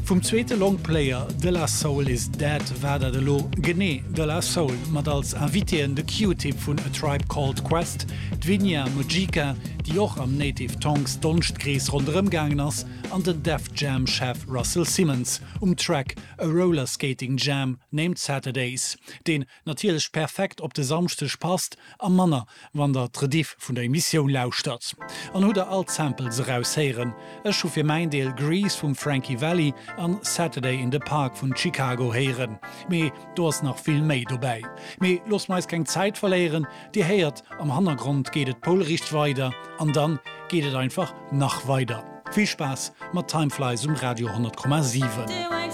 Vom zweite Longplayer De La Soul is Dead werder de lo Gené De La Soul mat als invitierende Q-Tip vun A Tribe Called Quest, Dwinia Mujika, die auch am Native Tongues Donchtgries rundumgangen ass, an den Def Jam-Chef Russell Simmons Track A Roller Skating Jam named Saturdays, den natürlich perfekt op de Samstech passt am Manner, wann der Tradif vun der Emission lauscht hat. An hu der alt Samples rausheieren, es schuf fir mein Deel Grease vum Frankie Valli an Saturday in the Park vun Chicago heieren. Me do hast noch viel méi dabei. Me los meist kein Zeit verleieren, die heiert am Hannergrund geht et Polricht weiter, an dann geht es einfach nach weiter. Viel Spaß mit Timeflies Radio 100,7.